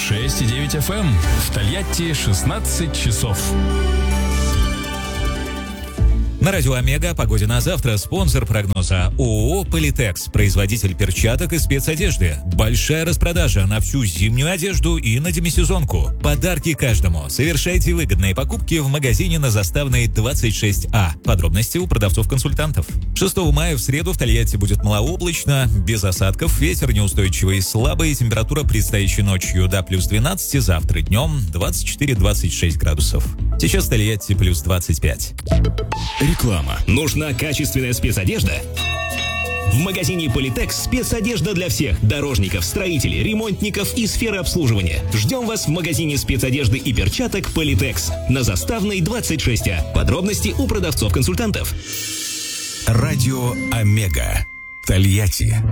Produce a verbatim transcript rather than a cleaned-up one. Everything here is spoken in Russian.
шесть и девять эф эм. В Тольятти шестнадцать часов. На радио Омега о погоде на завтра. Спонсор прогноза ООО «Политекс», производитель перчаток и спецодежды. Большая распродажа на всю зимнюю одежду и на демисезонку. Подарки каждому. Совершайте выгодные покупки в магазине на Заставной двадцать шесть А. Подробности у продавцов-консультантов. шестого мая в среду в Тольятти будет малооблачно, без осадков, ветер неустойчивый, слабый, температура предстоящей ночью до плюс двенадцати, завтра днем двадцать четыре - двадцать шесть градусов. Сейчас в Тольятти плюс двадцать пять. Реклама. Нужна качественная спецодежда? В магазине «Политекс» спецодежда для всех – дорожников, строителей, ремонтников и сферы обслуживания. Ждем вас в магазине спецодежды и перчаток «Политекс» на Заставной двадцать шесть А. Подробности у продавцов-консультантов. Радио Омега. Тольятти